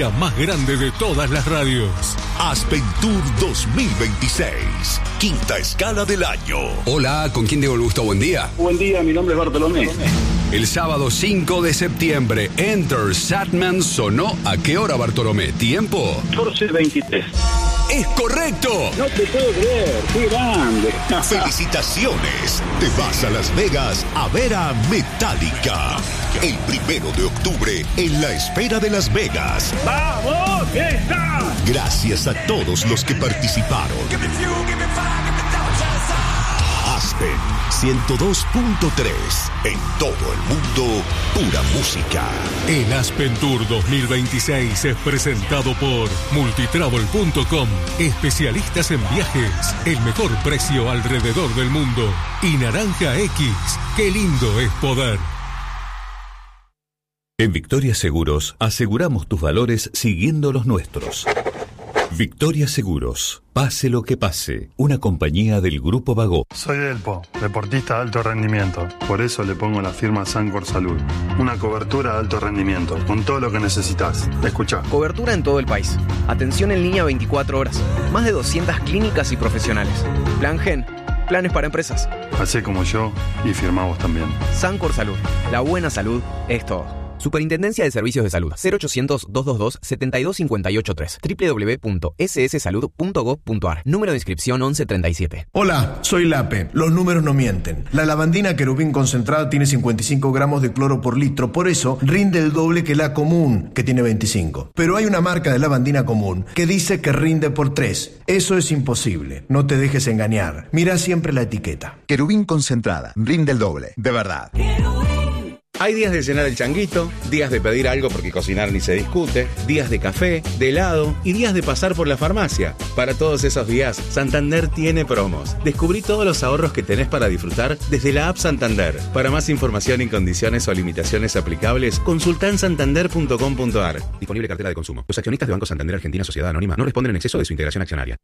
La más grande de todas las radios. Aspen Tour 2026. Quinta escala del año. Hola, ¿con quién tengo el gusto? Buen día. Buen día, mi nombre es Bartolomé. El sábado 5 de septiembre, Enter Satman sonó. ¿A qué hora, Bartolomé? ¿Tiempo? 14:23. ¡Es correcto! No te puedo creer, qué grande. Felicitaciones. Te vas a Las Vegas a ver a Metallica. El 1 de octubre en la Esfera de Las Vegas. ¡Vamos, está! Gracias a todos los que participaron. Aspen 102.3. En todo el mundo, pura música. El Aspen Tour 2026 es presentado por Multitravel.com. Especialistas en viajes. El mejor precio alrededor del mundo. Y Naranja X. ¡Qué lindo es poder! En Victoria Seguros aseguramos tus valores siguiendo los nuestros. Victoria Seguros, pase lo que pase, una compañía del Grupo Vago. Soy Delpo, deportista de alto rendimiento. Por eso le pongo la firma Sancor Salud. Una cobertura de alto rendimiento, con todo lo que necesitas. Escucha. Cobertura en todo el país. Atención en línea 24 horas. Más de 200 clínicas y profesionales. Plan Gen. Planes para empresas. Hacé como yo y firmá vos también. Sancor Salud. La buena salud es todo. Superintendencia de Servicios de Salud. 0800-222-72583. www.sssalud.gov.ar. Número de inscripción 1137. Hola, soy Lape. Los números no mienten. La lavandina Querubín concentrada tiene 55 gramos de cloro por litro. Por eso rinde el doble que la común, que tiene 25. Pero hay una marca de lavandina común que dice que rinde por 3. Eso es imposible. No te dejes engañar. Mira siempre la etiqueta. Querubín concentrada. Rinde el doble. De verdad. Hay días de llenar el changuito, días de pedir algo porque cocinar ni se discute, días de café, de helado y días de pasar por la farmacia. Para todos esos días, Santander tiene promos. Descubrí todos los ahorros que tenés para disfrutar desde la app Santander. Para más información y condiciones o limitaciones aplicables, consultá en santander.com.ar. Disponible cartera de consumo. Los accionistas de Banco Santander Argentina Sociedad Anónima no responden en exceso de su integración accionaria.